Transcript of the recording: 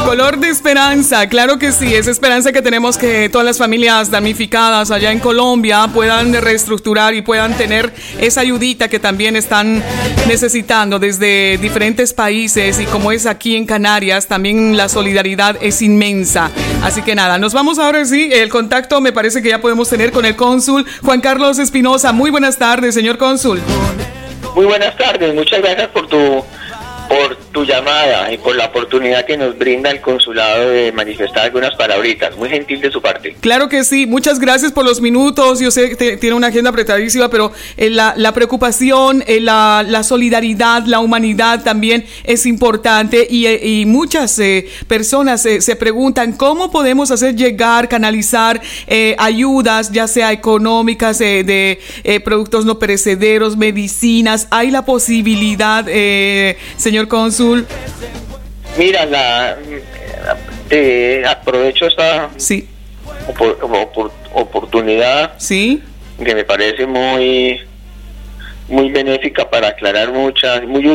Color de esperanza, claro que sí, es esperanza que tenemos que todas las familias damnificadas allá en Colombia puedan reestructurar y puedan tener esa ayudita que también están necesitando desde diferentes países, y como es aquí en Canarias, también la solidaridad es inmensa. Así que nada, nos vamos ahora sí, el contacto me parece que ya podemos tener con el cónsul Juan Carlos Espinosa. Muy buenas tardes, señor cónsul. Muy buenas tardes, muchas gracias por tu llamada y por la oportunidad que nos brinda el consulado de manifestar algunas palabritas. Muy gentil de su parte. Claro que sí, muchas gracias por los minutos. Yo sé que tiene una agenda apretadísima, pero la preocupación, la solidaridad, la humanidad también es importante, y muchas personas se preguntan cómo podemos hacer llegar, canalizar ayudas, ya sea económicas, de productos no perecederos, medicinas. ¿Hay la posibilidad, señor cónsul? Mira, aprovecho esta oportunidad, sí, que me parece muy benéfica para aclarar muy